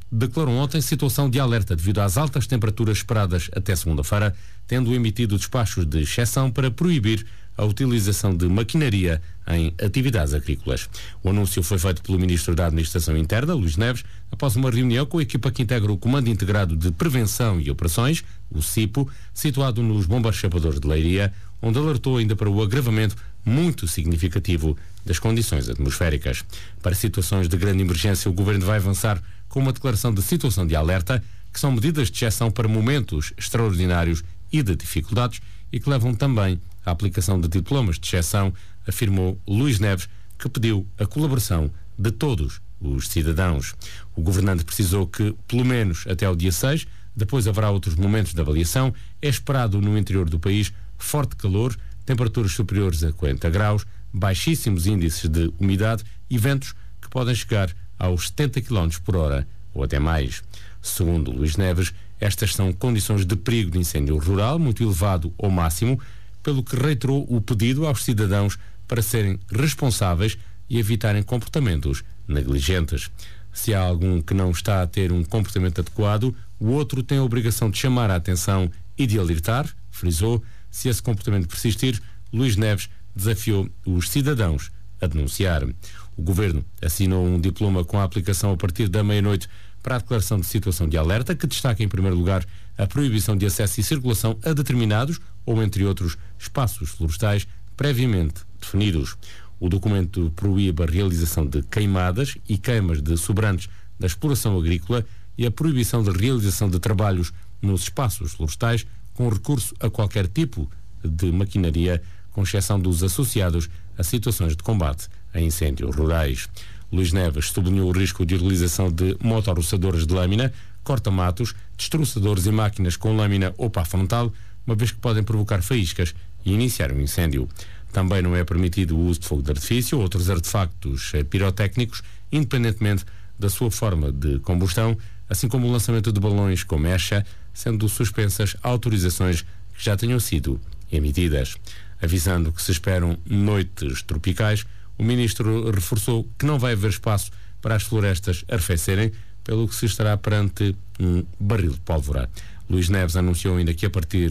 declarou ontem situação de alerta devido às altas temperaturas esperadas até segunda-feira, tendo emitido despachos de exceção para proibir a utilização de maquinaria em atividades agrícolas. O anúncio foi feito pelo Ministro da Administração Interna, Luís Neves, após uma reunião com a equipa que integra o Comando Integrado de Prevenção e Operações, o CIPO, situado nos Bombeiros Chapadores de Leiria, onde alertou ainda para o agravamento muito significativo das condições atmosféricas. Para situações de grande emergência, o Governo vai avançar com uma declaração de situação de alerta, que são medidas de exceção para momentos extraordinários e de dificuldades e que levam também à aplicação de diplomas de exceção, afirmou Luís Neves, que pediu a colaboração de todos os cidadãos. O governante precisou que, pelo menos até ao dia 6, depois haverá outros momentos de avaliação, é esperado no interior do país forte calor, temperaturas superiores a 40 graus, baixíssimos índices de umidade e ventos que podem chegar aos 70 km por hora ou até mais. Segundo Luís Neves, estas são condições de perigo de incêndio rural muito elevado ao máximo, pelo que reiterou o pedido aos cidadãos para serem responsáveis e evitarem comportamentos negligentes. Se há algum que não está a ter um comportamento adequado, o outro tem a obrigação de chamar a atenção e de alertar, frisou. Se esse comportamento persistir, Luís Neves desafiou os cidadãos a denunciar. O Governo assinou um diploma com a aplicação a partir da meia-noite para a declaração de situação de alerta, que destaca em primeiro lugar a proibição de acesso e circulação a determinados ou, entre outros, espaços florestais previamente definidos. O documento proíbe a realização de queimadas e queimas de sobrantes da exploração agrícola e a proibição de realização de trabalhos nos espaços florestais com recurso a qualquer tipo de maquinaria, com exceção dos associados a situações de combate a incêndios rurais. Luís Neves sublinhou o risco de utilização de motorroçadores de lâmina, corta-matos, destroçadores e máquinas com lâmina ou pá frontal, uma vez que podem provocar faíscas e iniciar um incêndio. Também não é permitido o uso de fogo de artifício ou outros artefactos pirotécnicos, independentemente da sua forma de combustão, assim como o lançamento de balões com mecha, sendo suspensas autorizações que já tenham sido emitidas. Avisando que se esperam noites tropicais, o Ministro reforçou que não vai haver espaço para as florestas arrefecerem, pelo que se estará perante um barril de pólvora. Luís Neves anunciou ainda que a partir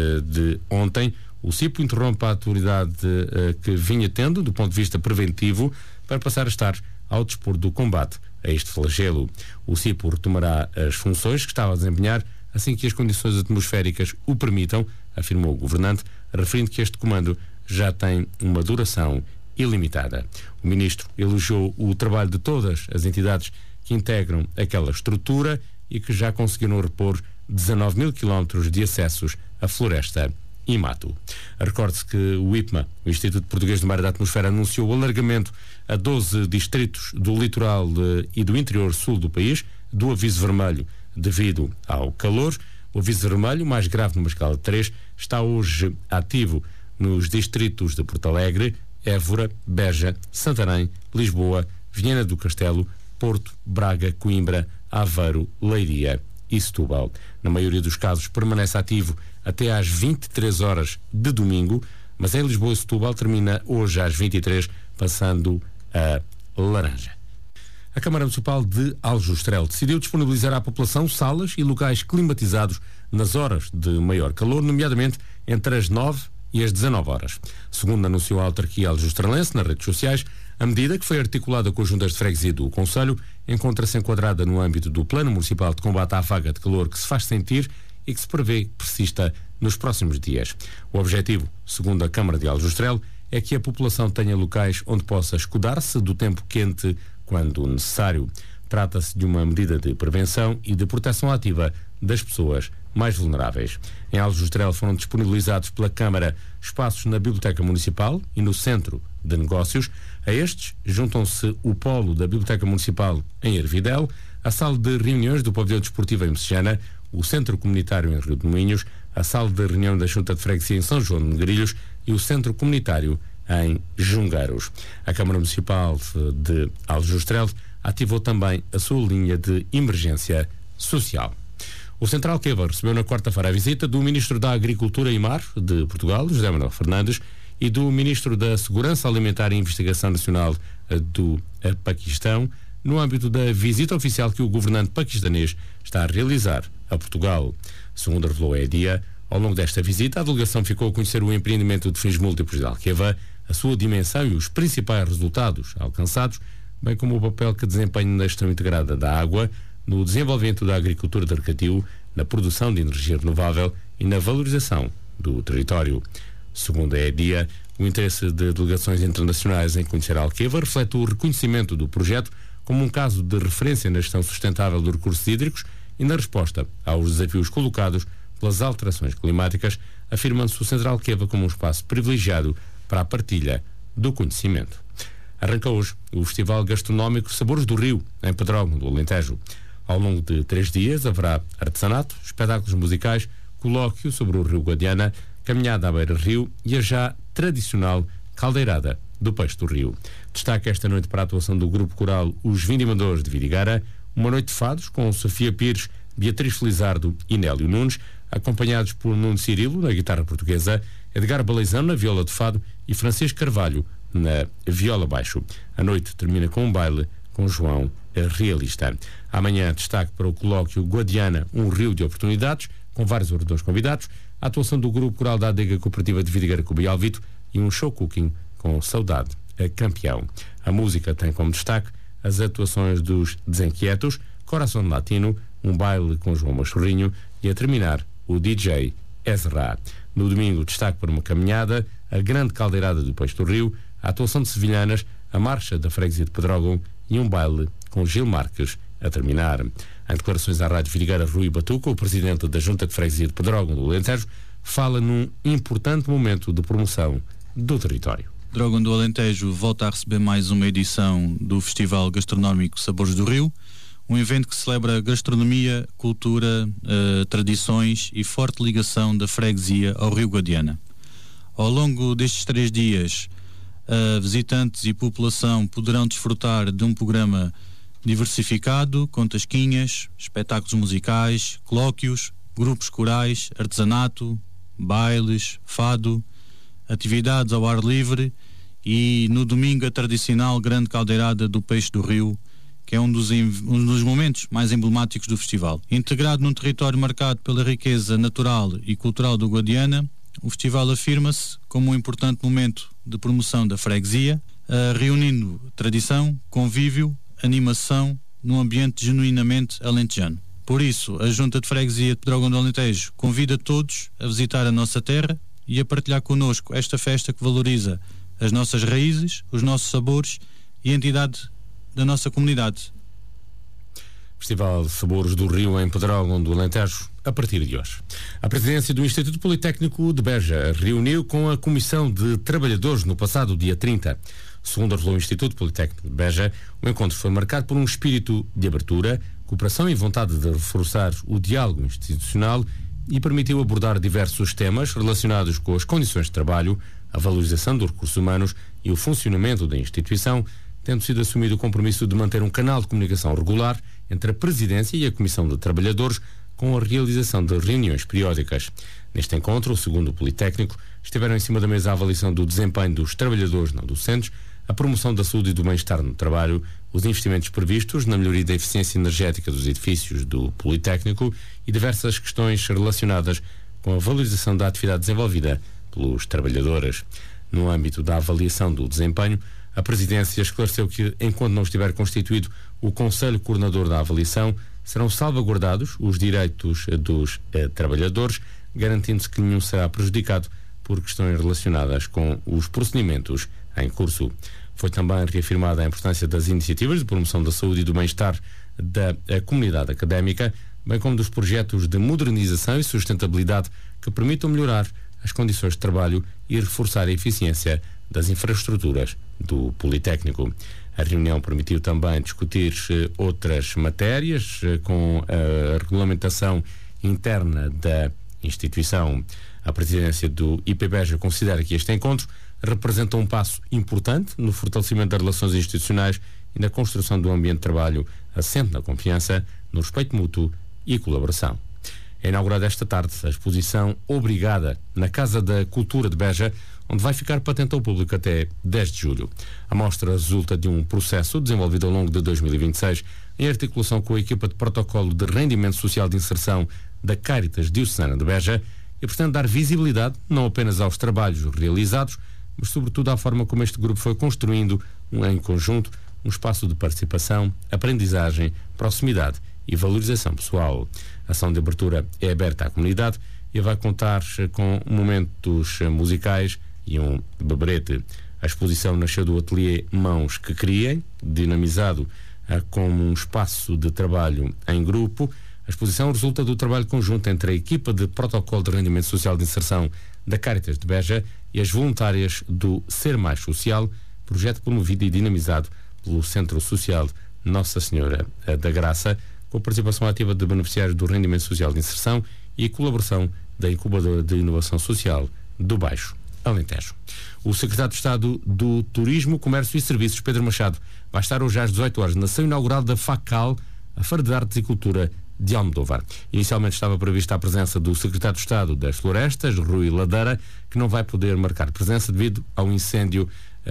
de ontem o CIPO interrompe a atividade que vinha tendo do ponto de vista preventivo para passar a estar ao dispor do combate a este flagelo. O CIPO retomará as funções que estava a desempenhar assim que as condições atmosféricas o permitam, afirmou o governante, referindo que este comando já tem uma duração ilimitada. O Ministro elogiou o trabalho de todas as entidades que integram aquela estrutura e que já conseguiram repor 19 mil quilómetros de acessos à floresta e mato. Recorde-se que o IPMA, o Instituto Português do Mar e da Atmosfera, anunciou o alargamento a 12 distritos do litoral e do interior sul do país do aviso vermelho devido ao calor. O aviso vermelho, mais grave numa escala de 3, está hoje ativo nos distritos de Porto Alegre, Évora, Beja, Santarém, Lisboa, Viana do Castelo, Porto, Braga, Coimbra, Aveiro, Leiria e Setúbal. Na maioria dos casos permanece ativo até às 23 horas de domingo, mas em Lisboa e Setúbal termina hoje às 23, passando a laranja. A Câmara Municipal de Aljustrel decidiu disponibilizar à população salas e locais climatizados nas horas de maior calor, nomeadamente entre as 9 e as 19 horas. Segundo anunciou a autarquia aljustrelense nas redes sociais, a medida, que foi articulada com as juntas de freguesia do Conselho, encontra-se enquadrada no âmbito do Plano Municipal de Combate à Vaga de Calor que se faz sentir e que se prevê que persista nos próximos dias. O objetivo, segundo a Câmara de Aljustrel, é que a população tenha locais onde possa escudar-se do tempo quente quando necessário. Trata-se de uma medida de prevenção e de proteção ativa das pessoas mais vulneráveis. Em Aljustrel foram disponibilizados pela Câmara espaços na Biblioteca Municipal e no Centro de Negócios. A estes juntam-se o Polo da Biblioteca Municipal em Ervidel, a Sala de Reuniões do Pavilhão Desportivo em Messejana, o Centro Comunitário em Rio de Moinhos, a Sala de Reunião da Junta de Freguesia em São João de Negrilhos e o Centro Comunitário em Jungueiros. A Câmara Municipal de Aljustrel ativou também a sua linha de emergência social. O Central Queva recebeu na quarta-feira a visita do Ministro da Agricultura e Mar de Portugal, José Manuel Fernandes, e do Ministro da Segurança Alimentar e Investigação Nacional do Paquistão, no âmbito da visita oficial que o governante paquistanês está a realizar a Portugal. Segundo revelou a EDIA, ao longo desta visita, a delegação ficou a conhecer o empreendimento de fins múltiplos de Alqueva, a sua dimensão e os principais resultados alcançados, bem como o papel que desempenha na gestão integrada da água, no desenvolvimento da agricultura de recreativo, na produção de energia renovável e na valorização do território. Segundo a EDIA, o interesse de delegações internacionais em conhecer Alqueva reflete o reconhecimento do projeto como um caso de referência na gestão sustentável dos recursos hídricos e na resposta aos desafios colocados pelas alterações climáticas, afirmando-se o Centro Alqueva como um espaço privilegiado para a partilha do conhecimento. Arranca hoje o Festival Gastronómico Sabores do Rio, em Pedrógão do Alentejo. Ao longo de 3 dias haverá artesanato, espetáculos musicais, colóquio sobre o Rio Guadiana, caminhada à beira-rio e a já tradicional caldeirada do Peixe do Rio. Destaca esta noite para a atuação do grupo coral Os Vindimadores de Vidigueira, uma noite de fados com Sofia Pires, Beatriz Felizardo e Nélio Nunes, acompanhados por Nuno Cirilo na guitarra portuguesa, Edgar Baleizano na viola de fado e Francisco Carvalho na viola baixo. A noite termina com um baile com João Realista. Amanhã destaque para o colóquio Guadiana, um rio de oportunidades, com vários oradores convidados, a atuação do grupo coral da Adega Cooperativa de Vidigueira com Bialvito e um show cooking com Saudade Campeão. A música tem como destaque as atuações dos Desenquietos, Coração Latino, um baile com João Machorrinho e a terminar o DJ Ezra. No domingo destaque para uma caminhada, a grande caldeirada do Peixe do Rio, a atuação de sevilhanas, a marcha da freguesia de Pedrógão e um baile com Gil Marques a terminar. Em declarações à Rádio Vidigueira, Rui Batuca, o presidente da Junta de Freguesia de Pedrógão do Alentejo, fala num importante momento de promoção do território. Pedrógão do Alentejo volta a receber mais uma edição do Festival Gastronómico Sabores do Rio, um evento que celebra gastronomia, cultura, tradições e forte ligação da freguesia ao Rio Guadiana. Ao longo destes 3 dias, visitantes e população poderão desfrutar de um programa diversificado, com tasquinhas, espetáculos musicais, colóquios, grupos corais, artesanato, bailes, fado, atividades ao ar livre e no domingo a tradicional grande caldeirada do Peixe do Rio, que é um dos momentos mais emblemáticos do festival. Integrado num território marcado pela riqueza natural e cultural do Guadiana, o festival afirma-se como um importante momento de promoção da freguesia, reunindo tradição, convívio, animação num ambiente genuinamente alentejano. Por isso, a Junta de Freguesia de Pedrógão do Alentejo convida todos a visitar a nossa terra e a partilhar connosco esta festa que valoriza as nossas raízes, os nossos sabores e a entidade da nossa comunidade. Festival Sabores do Rio em Pedrógão do Alentejo, a partir de hoje. A presidência do Instituto Politécnico de Beja reuniu com a Comissão de Trabalhadores no passado dia 30. Segundo revelou o Instituto Politécnico de Beja, o encontro foi marcado por um espírito de abertura, cooperação e vontade de reforçar o diálogo institucional e permitiu abordar diversos temas relacionados com as condições de trabalho, a valorização dos recursos humanos e o funcionamento da instituição, tendo sido assumido o compromisso de manter um canal de comunicação regular entre a Presidência e a Comissão de Trabalhadores, com a realização de reuniões periódicas. Neste encontro, segundo o Politécnico, estiveram em cima da mesa a avaliação do desempenho dos trabalhadores não docentes, a promoção da saúde e do bem-estar no trabalho, os investimentos previstos na melhoria da eficiência energética dos edifícios do Politécnico e diversas questões relacionadas com a valorização da atividade desenvolvida pelos trabalhadores. No âmbito da avaliação do desempenho, a Presidência esclareceu que, enquanto não estiver constituído o Conselho Coordenador da Avaliação, serão salvaguardados os direitos dos trabalhadores, garantindo-se que nenhum será prejudicado por questões relacionadas com os procedimentos em curso. Foi também reafirmada a importância das iniciativas de promoção da saúde e do bem-estar da comunidade académica, bem como dos projetos de modernização e sustentabilidade que permitam melhorar as condições de trabalho e reforçar a eficiência das infraestruturas do Politécnico. A reunião permitiu também discutir outras matérias com a regulamentação interna da instituição. A presidência do IPBEJA considera que este encontro representa um passo importante no fortalecimento das relações institucionais e na construção de um ambiente de trabalho assente na confiança, no respeito mútuo e colaboração. É inaugurada esta tarde a exposição Obrigada na Casa da Cultura de Beja, onde vai ficar patente ao público até 10 de julho. A mostra resulta de um processo desenvolvido ao longo de 2026 em articulação com a equipa de protocolo de rendimento social de inserção da Cáritas Diocesana de Beja e pretende dar visibilidade não apenas aos trabalhos realizados, mas sobretudo à forma como este grupo foi construindo, em conjunto, um espaço de participação, aprendizagem, proximidade e valorização pessoal. A ação de abertura é aberta à comunidade e vai contar com momentos musicais e um beberete. A exposição nasceu do ateliê Mãos que Criem, dinamizado como um espaço de trabalho em grupo. A exposição resulta do trabalho conjunto entre a equipa de protocolo de rendimento social de inserção da Cáritas de Beja e as voluntárias do Ser Mais Social, projeto promovido e dinamizado pelo Centro Social Nossa Senhora da Graça, com a participação ativa de beneficiários do rendimento social de inserção e a colaboração da Incubadora de Inovação Social do Baixo Alentejo. O secretário de Estado do Turismo, Comércio e Serviços, Pedro Machado, vai estar hoje às 18 horas na sessão inaugural da FACAL, a Feira de Artes e Cultura de Almodóvar. Inicialmente estava prevista a presença do secretário de Estado das Florestas, Rui Ladeira, que não vai poder marcar presença devido ao incêndio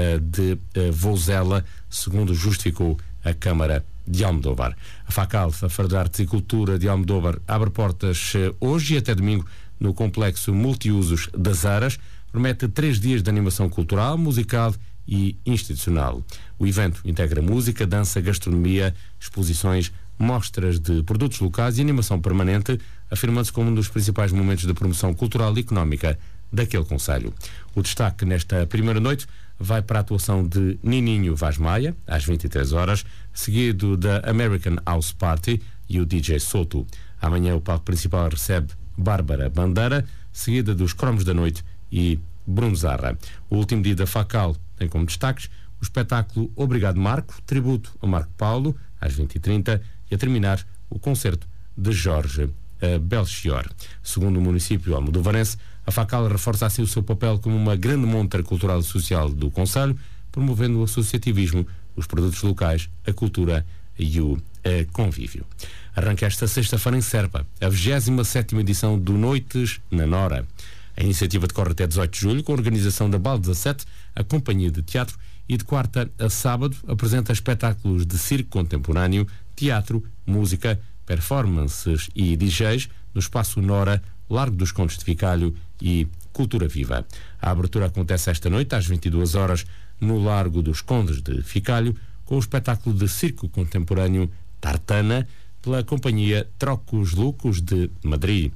de Vouzela, segundo justificou a Câmara de Almodóvar. A FACAL, a Feira de Artes e Cultura de Almodóvar, abre portas hoje e até domingo no complexo multiusos das Aras. Promete 3 dias de animação cultural, musical e institucional. O evento integra música, dança, gastronomia, exposições, mostras de produtos locais e animação permanente, afirmando-se como um dos principais momentos de promoção cultural e económica daquele concelho. O destaque nesta primeira noite vai para a atuação de Nininho Vaz Maia, às 23 horas, seguido da American House Party e o DJ Soto. Amanhã o palco principal recebe Bárbara Bandeira, seguida dos Cromos da Noite e Bruno Zarra. O último dia da FACAL tem como destaques o espetáculo Obrigado Marco, tributo a Marco Paulo, às 20h30, e a terminar o concerto de Jorge Belchior. Segundo o município almodovarense, a FACAL reforça assim o seu papel como uma grande montra cultural e social do concelho, promovendo o associativismo, os produtos locais, a cultura e o convívio. Arranca esta sexta-feira em Serpa a 27ª edição do Noites na Nora. A iniciativa decorre até 18 de julho, com a organização da BAL 17, a Companhia de Teatro, e de quarta a sábado apresenta espetáculos de circo contemporâneo, teatro, música, performances e DJs no Espaço Nora, Largo dos Contos de Ficalho e Cultura Viva. A abertura acontece esta noite, às 22 horas, no Largo dos Condes de Ficalho, com o espetáculo de circo contemporâneo Tartana, pela Companhia Trocos Lucos de Madrid.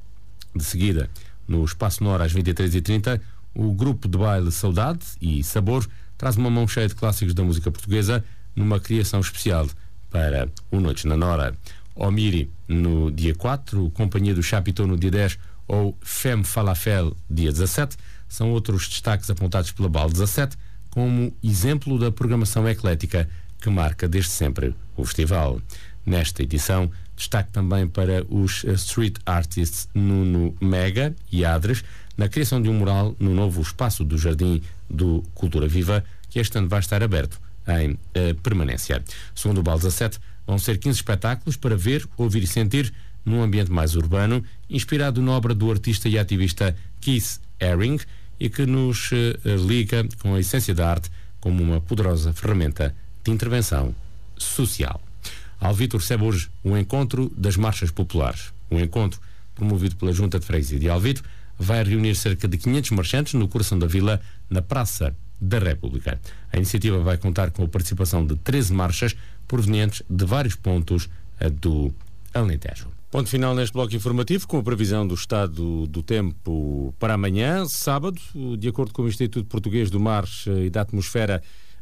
De seguida, no Espaço Nora, às 23h30, o grupo de baile Saudade e Sabor traz uma mão cheia de clássicos da música portuguesa numa criação especial para o Noites na Nora. Omiri no dia 4, Companhia do Chapitão no dia 10 ou Femme Falafel dia 17 são outros destaques apontados pela BAL 17 como exemplo da programação eclética que marca desde sempre o festival. Nesta edição, destaque também para os street artists Nuno Mega e Adres na criação de um mural no novo espaço do Jardim do Cultura Viva, que este ano vai estar aberto em permanência. Segundo o BAL 17, vão ser 15 espetáculos para ver, ouvir e sentir num ambiente mais urbano, inspirado na obra do artista e ativista Keith Haring e que nos liga com a essência da arte como uma poderosa ferramenta de intervenção social. Alvito recebe hoje o Encontro das Marchas Populares. O encontro, promovido pela Junta de Freguesia de Alvito, vai reunir cerca de 500 marchantes no coração da vila, na Praça da República. A iniciativa vai contar com a participação de 13 marchas provenientes de vários pontos do Alentejo. Ponto final neste bloco informativo, com a previsão do estado do tempo para amanhã, sábado. De acordo com o Instituto Português do Mar e da Atmosfera,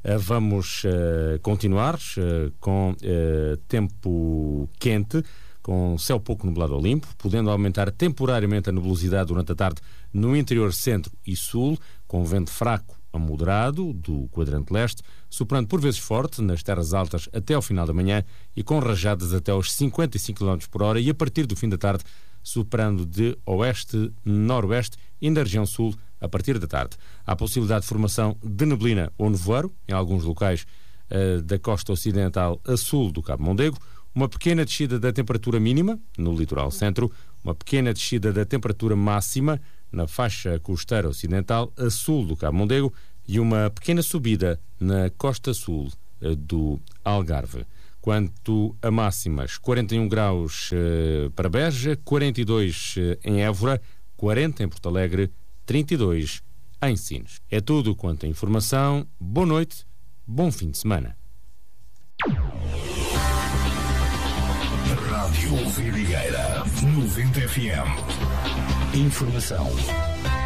vamos continuar com tempo quente, com céu pouco nublado ou limpo, podendo aumentar temporariamente a nebulosidade durante a tarde no interior centro e sul, com vento fraco a moderado do quadrante leste, soprando por vezes forte nas terras altas até ao final da manhã e com rajadas até aos 55 km por hora, e a partir do fim da tarde soprando de oeste-noroeste e na região sul a partir da tarde. Há possibilidade de formação de neblina ou nevoeiro em alguns locais da costa ocidental a sul do Cabo Mondego, uma pequena descida da temperatura mínima no litoral centro, uma pequena descida da temperatura máxima na faixa costeira ocidental a sul do Cabo Mondego e uma pequena subida na costa sul do Algarve. Quanto a máximas, 41 graus para Beja, 42 em Évora, 40 em Porto Alegre, 32 em Sines. É tudo quanto a informação. Boa noite, bom fim de semana. Rádio Vidigueira 90 FM. Informação